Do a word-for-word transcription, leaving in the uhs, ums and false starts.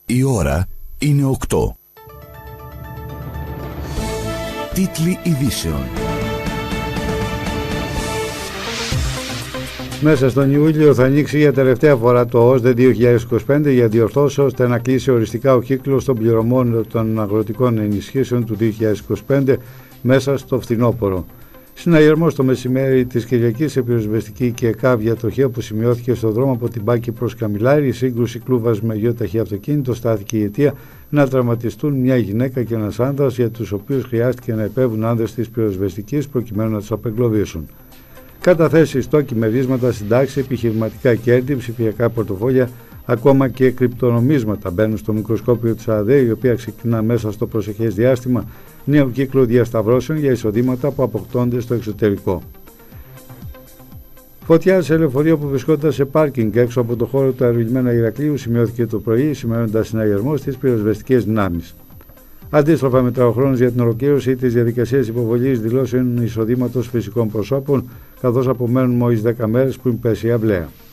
Η ώρα είναι οκτώ. Τίτλοι ειδήσεων. Μέσα στον Ιούλιο θα ανοίξει για τελευταία φορά το ΟΣΔΕ δύο χιλιάδες είκοσι πέντε για διορθώσεις ώστε να κλείσει οριστικά ο κύκλος των πληρωμών των αγροτικών ενισχύσεων του δύο χιλιάδες είκοσι πέντε μέσα στο φθινόπωρο. Συναγερμός το μεσημέρι της Κυριακής σε πυροσβεστική και κάβια τροχαία που σημειώθηκε στον δρόμο από την Πάκη προς Καμιλάρη. Η σύγκρουση κλούβας με γιο ταχύ αυτοκίνητο στάθηκε η αιτία να τραυματιστούν μια γυναίκα και ένας άνδρας, για τους οποίους χρειάστηκε να επέβουν άνδρες της πυροσβεστικής προκειμένου να τους απεγκλωβίσουν. Καταθέσεις, στόκοι, μερίσματα, συντάξεις, επιχειρηματικά κέρδη, ψηφιακά πορτοφόλια, ακόμα και κρυπτονομίσματα μπαίνουν στο μικροσκόπιο της ΑΔΕ, η οποία ξεκινά μέσα στο προσεχές διάστημα νέο κύκλο διασταυρώσεων για εισοδήματα που αποκτώνται στο εξωτερικό. Φωτιά σε λεωφορείο που βρισκόταν σε πάρκινγκ έξω από το χώρο του αερολιμένα Ηρακλείου σημειώθηκε το πρωί, σημαίνοντας συναγερμό στις πυροσβεστικές δυνάμεις. Αντίστροφα, μετραχρόνως για την ολοκλήρωση της διαδικασίας υποβολής δηλώσεων εισοδήματος φυσικών προσώπων, καθώς απομένουν μόλις δέκα μέρες που είναι πέσει η αυλαία.